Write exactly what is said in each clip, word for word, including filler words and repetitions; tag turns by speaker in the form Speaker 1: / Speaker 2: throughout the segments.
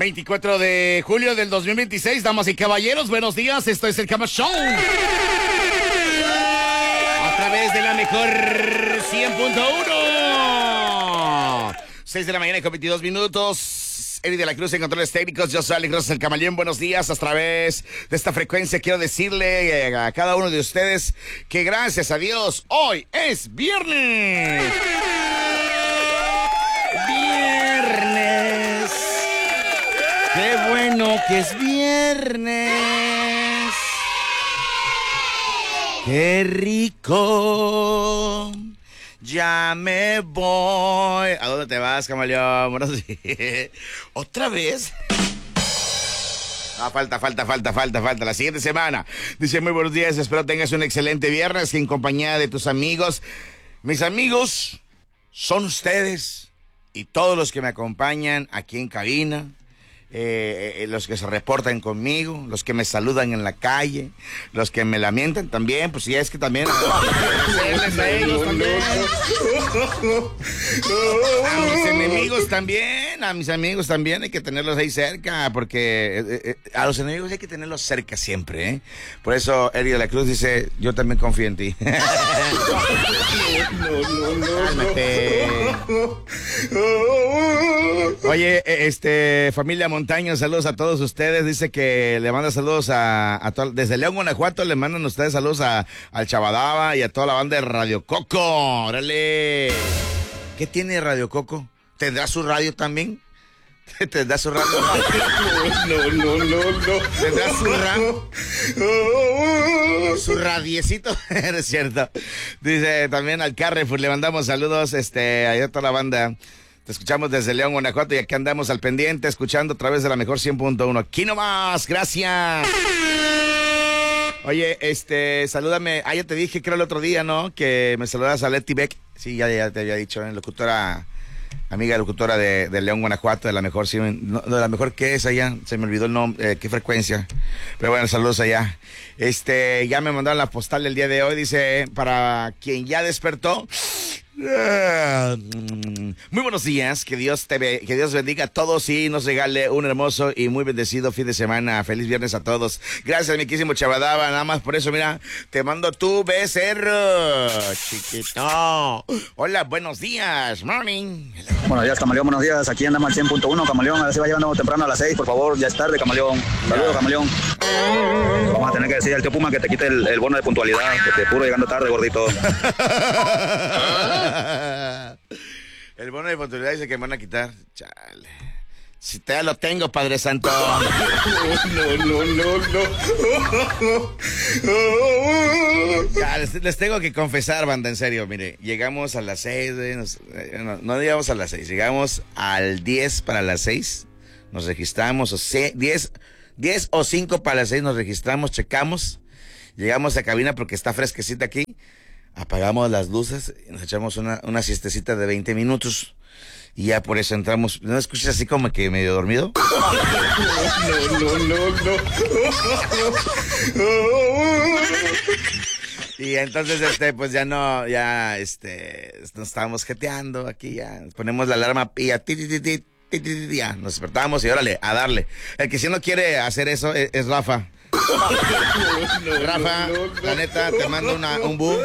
Speaker 1: veinticuatro de julio del dos mil veintiséis, damas y caballeros, buenos días, esto es el Cama Show. A través de la mejor cien punto uno. seis de la mañana con veintidós minutos. Eri de la Cruz en controles técnicos, yo soy Alex Rosas, el Camaleón. Buenos días. A través de esta frecuencia quiero decirle a cada uno de ustedes que gracias a Dios hoy es viernes. Viernes. Qué bueno que es viernes. Qué rico. Ya me voy. ¿A dónde te vas, Camaleón? Bueno, sí. ¿Otra vez? Ah, falta, falta, falta, falta, falta. La siguiente semana. Dice, muy buenos días, espero tengas un excelente viernes en compañía de tus amigos. Mis amigos son ustedes y todos los que me acompañan aquí en cabina. Eh, eh, los que se reportan conmigo, los que me saludan en la calle, los que me lamentan también, pues ya es que también a ellos también, a mis enemigos también, a mis amigos también hay que tenerlos ahí cerca, porque eh, eh, a los enemigos hay que tenerlos cerca siempre, ¿eh? Por eso Eri de la Cruz dice, yo también confío en ti. No, no, no, cálmate. Oye, este, familia Montaño, saludos a todos ustedes. Dice que le manda saludos a, a to- desde León, Guanajuato, le mandan ustedes saludos a, al Chabadaba y a toda la banda de Radio Coco. ¡Órale! ¿Qué tiene Radio Coco? ¿Tendrá su radio también? ¿Tendrá su radio? No, no, no, no. ¿Tendrá su radio? Su radiecito, es cierto. Dice también al Carrefour, le mandamos saludos, este, a toda la banda. Te escuchamos desde León, Guanajuato, y aquí andamos al pendiente, escuchando a través de la mejor cien punto uno. Aquí nomás, gracias. Oye, este, salúdame. Ah, ya te dije, creo el otro día, ¿no? Que me saludas a Leti Beck. Sí, ya, ya te había dicho, ¿eh? Locutora, amiga locutora de, de León, Guanajuato, de la mejor, sí, no, de la mejor que es allá. Se me olvidó el nombre, eh, qué frecuencia. Pero bueno, saludos allá. Este, ya me mandaron la postal del día de hoy, dice, para quien ya despertó. Muy buenos días, que Dios te ve, que Dios bendiga a todos y nos regale un hermoso y muy bendecido fin de semana. Feliz viernes a todos. Gracias, mi quísimo Chabadaba, nada más por eso, mira, te mando tu becerro, chiquito. Hola, buenos días, morning.
Speaker 2: Buenos días, Camaleón, buenos días. Aquí andamos al cien punto uno, Camaleón. A ver si va llegando temprano a las seis, por favor. Ya es tarde, Camaleón. Saludos, Camaleón. Vamos a tener que decir al tío Puma que te quite el, el bono de puntualidad, que te puro llegando tarde, gordito.
Speaker 1: El bono de puntualidad dice que me van a quitar. Chale. Si te lo tengo, Padre Santo. No, no, no, no. Ya, les, les tengo que confesar, banda, en serio. Mire, llegamos a las seis, nos, no, no llegamos a las seis, llegamos al diez para las seis. Nos registramos, o sea, diez, diez o cinco para las seis nos registramos, checamos. Llegamos a cabina porque está fresquecita aquí. Apagamos las luces y nos echamos una, una siestecita de veinte minutos. Y ya por eso entramos. ¿No escuchas así como que medio dormido? No, no, no, no. Y entonces, este, pues ya no, ya, este, nos estábamos jeteando aquí, ya. Ponemos la alarma y ya, ti, ti, ti, ti, ti, ti, ti, ya. Nos despertamos y órale, a darle. El que sí no quiere hacer eso es, es Rafa. No, Rafa, no, no, no, la neta, te mando una, un boom.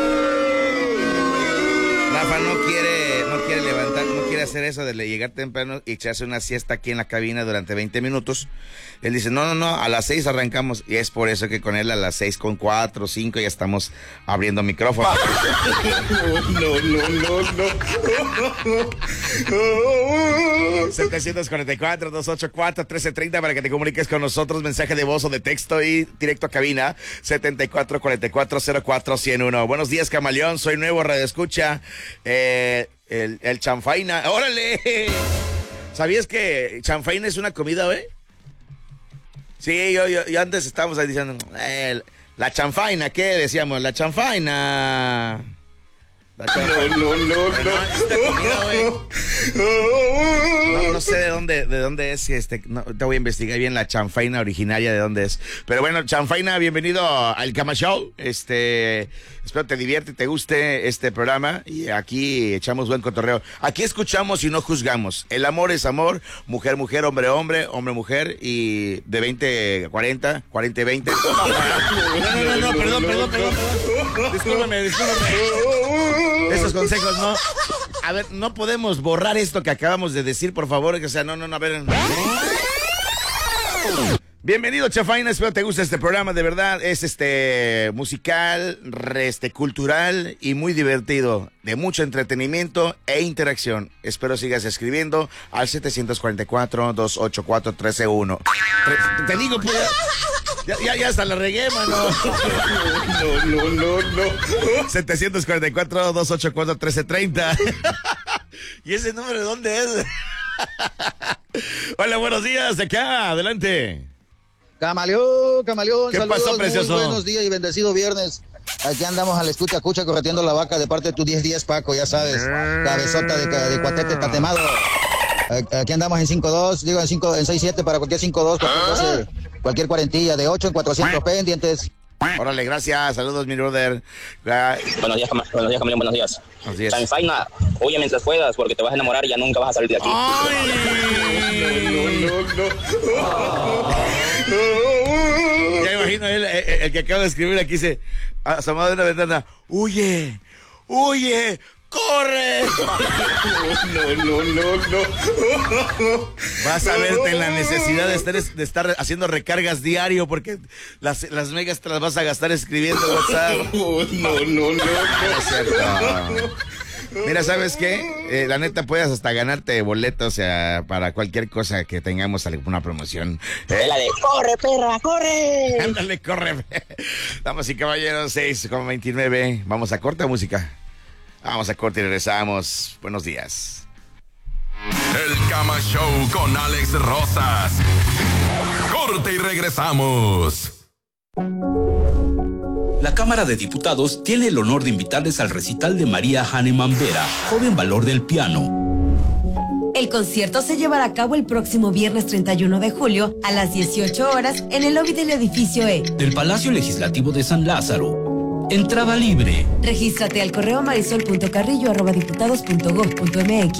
Speaker 1: Rafa no quiere, no quiere levantar, no quiere hacer eso de llegar temprano y echarse una siesta aquí en la cabina durante veinte minutos. Él dice, no, no, no, a las seis arrancamos. Y es por eso que con él a las seis con cuatro, cinco ya estamos abriendo micrófono. No, no, no, no. setecientos cuarenta y cuatro, doscientos ochenta y cuatro, trece treinta para que te comuniques con nosotros. Mensaje de voz o de texto y directo a cabina. setenta y cuatro, cuarenta y cuatro, cero cuatro, ciento uno. Buenos días, Camaleón. Soy nuevo, radio escucha. Eh, el, el chanfaina. ¡Órale! ¿Sabías que chanfaina es una comida, güey? Sí, yo, yo, yo antes estábamos ahí diciendo, eh, la chanfaina, ¿qué decíamos? La chanfaina. La chanfaina. No, no, no, no. Esta comida, güey. No, no, sé de dónde, de dónde es, este, no, te voy a investigar bien la chanfaina originaria de dónde es. Pero bueno, chanfaina, bienvenido al Cama Show. Este, espero te divierte y te guste este programa. Y aquí echamos buen cotorreo. Aquí escuchamos y no juzgamos. El amor es amor, mujer, mujer, hombre, hombre, hombre, mujer. Y de veinte, cuarenta, cuarenta y veinte. No, no, no, no, perdón, perdón, perdón. Discúlpame, discúlpame. Esos consejos, no. A ver, no podemos borrar esto que acabamos de decir, por favor. O sea, no, no, no, a ver. Bienvenido, Chafaina, espero te guste este programa, de verdad, es este musical, este cultural y muy divertido, de mucho entretenimiento e interacción. Espero sigas escribiendo al siete cuatro cuatro, dos ocho cuatro, uno tres uno. Te digo, pues, ya, ya, ya hasta la regué, mano. No, no, no, no. siete cuatro cuatro, dos ocho cuatro, uno tres tres cero. ¿Y ese número de dónde es? Hola, buenos días, de acá, adelante.
Speaker 3: Camaleón, Camaleón,
Speaker 1: ¿Qué
Speaker 3: saludos,
Speaker 1: pasó, precioso?
Speaker 3: muy buenos días y bendecido viernes. Aquí andamos a la escucha, cucha, correteando la vaca de parte de tu diez diez, Paco, ya sabes. Cabezota de, de cuatete tatemado. Aquí andamos en cinco dos, digo en cinco, en seis siete para cualquier cinco dos, cualquier doce, cualquier cuarentilla, de ocho en cuatrocientos pendientes.
Speaker 1: Órale, gracias, saludos, mi brother.
Speaker 4: Buenos días, buenos días, Camaleón, buenos días.
Speaker 1: Buenos días.
Speaker 4: Chanfaina, oye mientras puedas, porque te vas a enamorar y ya nunca vas a salir de aquí.
Speaker 1: ¡Ay! No, no, no, no. Ya imagino el, el, el que acaba de escribir aquí, dice, asomado de una ventana, ¡huye! ¡Huye! ¡Corre! No, no, no, no. Vas a verte en la necesidad de estar, de estar haciendo recargas diario porque las, las megas te las vas a gastar escribiendo WhatsApp. No, no, no, no. No es cierto. Mira, ¿sabes qué? Eh, la neta, puedes hasta ganarte boletos, o sea, para cualquier cosa que tengamos alguna promoción.
Speaker 4: ¿Eh? La de, ¡corre, perra, corre!
Speaker 1: Ándale, corre. Damas y caballeros, seis con veintinueve. Vamos a corta música. Vamos a corte y regresamos. Buenos días.
Speaker 5: El Cama Show con Alex Rosas. Corte y regresamos.
Speaker 6: La Cámara de Diputados tiene el honor de invitarles al recital de María Hahnemann Vera, joven valor del piano.
Speaker 7: El concierto se llevará a cabo el próximo viernes treinta y uno de julio a las dieciocho horas en el lobby del edificio E
Speaker 6: del Palacio Legislativo de San Lázaro. Entrada libre.
Speaker 7: Regístrate al correo marisol punto carrillo arroba diputados punto gob punto mx.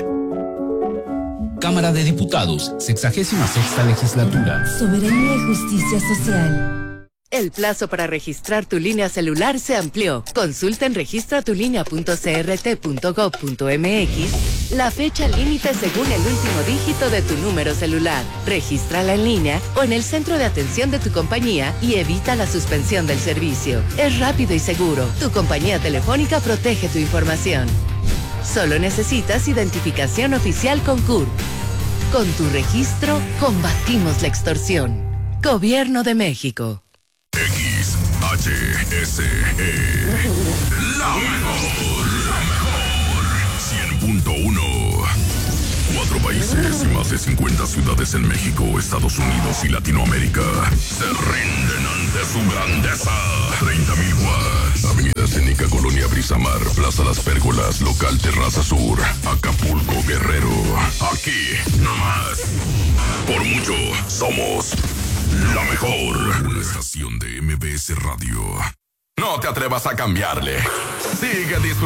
Speaker 6: Cámara de Diputados, sexagésima sexta legislatura.
Speaker 7: Soberanía y justicia social.
Speaker 8: El plazo para registrar tu línea celular se amplió. Consulta en registra tu línea punto c r t punto gob punto mx la fecha límite según el último dígito de tu número celular. Regístrala en línea o en el centro de atención de tu compañía y evita la suspensión del servicio. Es rápido y seguro. Tu compañía telefónica protege tu información. Solo necesitas identificación oficial con C U R P. Con tu registro, combatimos la extorsión. Gobierno de México.
Speaker 5: X H S E. La mejor, la mejor. cien punto uno. Cuatro países y más de cincuenta ciudades en México, Estados Unidos y Latinoamérica se rinden ante su grandeza. treinta mil watts. Avenida Escénica, Colonia Brisamar, Plaza Las Pérgolas, Local Terraza Sur, Acapulco, Guerrero. Aquí, nomás. Por mucho, somos la mejor. Una estación de M B S Radio. No te atrevas a cambiarle. Sigue disfrutando.